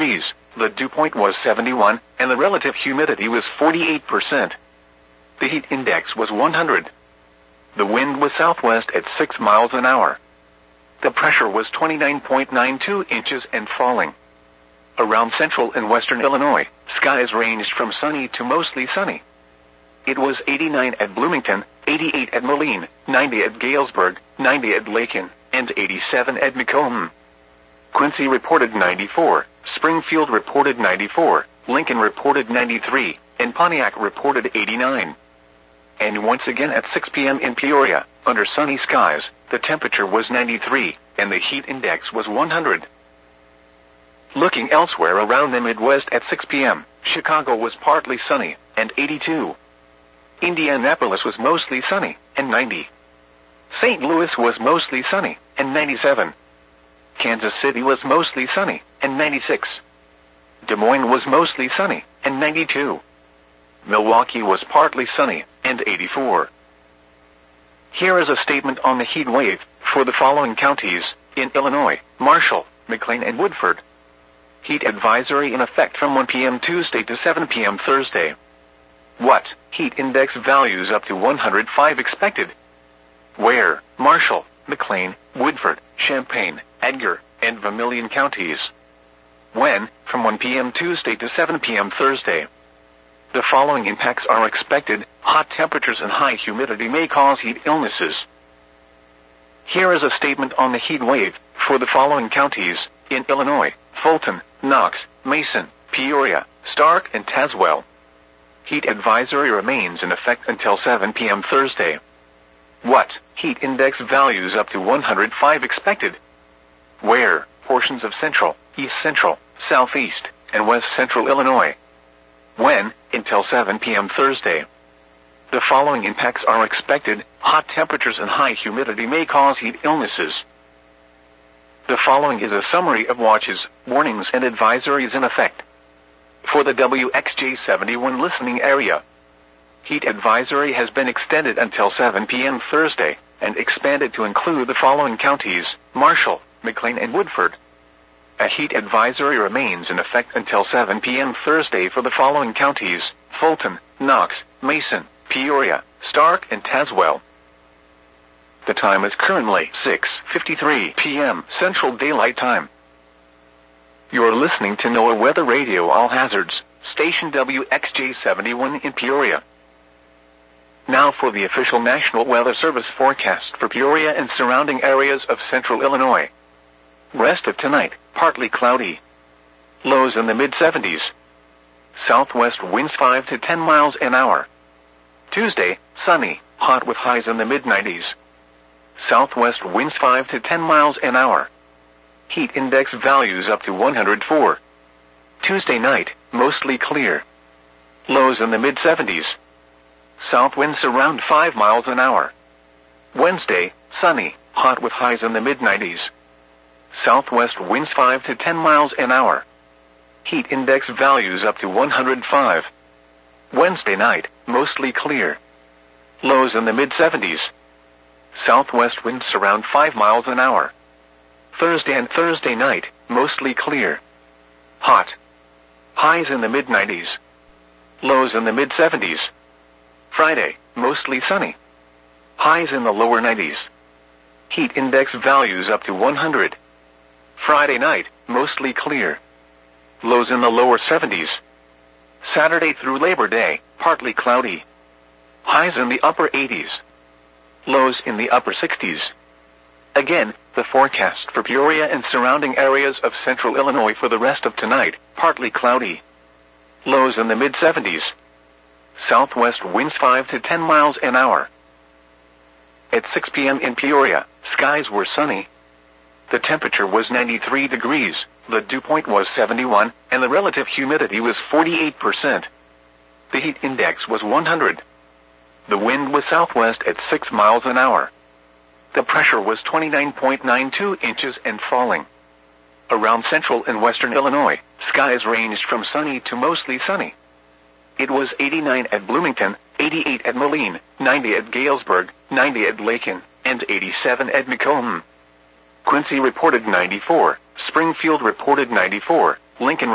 degrees, the dew point was 71, and the relative humidity was 48%. The heat index was 100. The wind was southwest at 6 miles an hour. The pressure was 29.92 inches and falling. Around central and western Illinois, skies ranged from sunny to mostly sunny. It was 89 at Bloomington, 88 at Moline, 90 at Galesburg, 90 at Lakin, and 87 at Macomb. Quincy reported 94, Springfield reported 94, Lincoln reported 93, and Pontiac reported 89. And once again at 6 p.m. in Peoria, under sunny skies, the temperature was 93, and the heat index was 100. Looking elsewhere around the Midwest at 6 p.m., Chicago was partly sunny, and 82. Indianapolis was mostly sunny, and 90. St. Louis was mostly sunny, and 97. Kansas City was mostly sunny, and 96. Des Moines was mostly sunny, and 92. Milwaukee was partly sunny, and 84. Here is a statement on the heat wave for the following counties in Illinois: Marshall, McLean, and Woodford. Heat advisory in effect from 1 p.m. Tuesday to 7 p.m. Thursday. What? Heat index values up to 105 expected. Where? Marshall, McLean, Woodford, Champaign, Edgar, and Vermilion counties. When? From 1 p.m. Tuesday to 7 p.m. Thursday. The following impacts are expected. Hot temperatures and high humidity may cause heat illnesses. Here is a statement on the heat wave for the following counties in Illinois: Fulton, Knox, Mason, Peoria, Stark, and Tazewell. Heat advisory remains in effect until 7 p.m. Thursday. What? Heat index values up to 105 expected. Where? Portions of central, east central, southeast, and west central Illinois. When? Until 7 p.m. Thursday. The following impacts are expected. Hot temperatures and high humidity may cause heat illnesses. The following is a summary of watches, warnings, and advisories in effect. For the WXJ71 listening area, heat advisory has been extended until 7 p.m. Thursday and expanded to include the following counties: Marshall, McLean, and Woodford. A heat advisory remains in effect until 7 p.m. Thursday for the following counties: Fulton, Knox, Mason, Peoria, Stark, and Tazewell. The time is currently 6:53 p.m. Central Daylight Time. You're listening to NOAA Weather Radio All Hazards, station WXJ71 in Peoria. Now for the official National Weather Service forecast for Peoria and surrounding areas of central Illinois. Rest of tonight, partly cloudy. Lows in the mid-70s. Southwest winds 5 to 10 miles an hour. Tuesday, sunny, hot with highs in the mid-90s. Southwest winds 5 to 10 miles an hour. Heat index values up to 104. Tuesday night, mostly clear. Lows in the mid-70s. South winds around 5 miles an hour. Wednesday, sunny, hot with highs in the mid-90s. Southwest winds 5 to 10 miles an hour. Heat index values up to 105. Wednesday night, mostly clear. Lows in the mid-70s. Southwest winds around 5 miles an hour. Thursday and Thursday night, mostly clear. Hot. Highs in the mid-90s. Lows in the mid-70s. Friday, mostly sunny. Highs in the lower 90s. Heat index values up to 100. Friday night, mostly clear. Lows in the lower 70s. Saturday through Labor Day, partly cloudy. Highs in the upper 80s. Lows in the upper 60s. Again, the forecast for Peoria and surrounding areas of central Illinois for the rest of tonight: partly cloudy. Lows in the mid-70s. Southwest winds 5 to 10 miles an hour. At 6 p.m. in Peoria, skies were sunny. The temperature was 93 degrees, the dew point was 71, and the relative humidity was 48%. The heat index was 100. The wind was southwest at 6 miles an hour. The pressure was 29.92 inches and falling. Around central and western Illinois, skies ranged from sunny to mostly sunny. It was 89 at Bloomington, 88 at Moline, 90 at Galesburg, 90 at Lakin, and 87 at Macomb. Quincy reported 94, Springfield reported 94, Lincoln